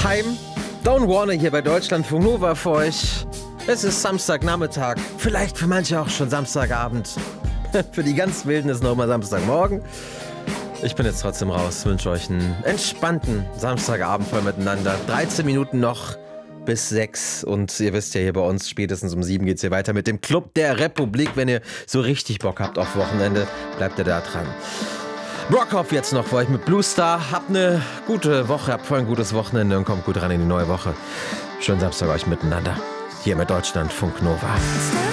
Heim. Don't Warner hier bei Deutschlandfunk Nova für euch. Es ist Samstagnachmittag, vielleicht für manche auch schon Samstagabend. Für die ganz Wilden ist noch mal Samstagmorgen. Ich bin jetzt trotzdem raus, wünsche euch einen entspannten Samstagabend voll miteinander. 13 Minuten noch bis 6 und ihr wisst ja, hier bei uns spätestens um 7 geht's hier weiter mit dem Club der Republik. Wenn ihr so richtig Bock habt auf Wochenende, bleibt ihr da dran. Brockhoff jetzt noch für euch mit Blue Star. Habt eine gute Woche, habt voll ein gutes Wochenende und kommt gut ran in die neue Woche. Schönen Samstag euch miteinander. Hier mit Deutschlandfunk Nova.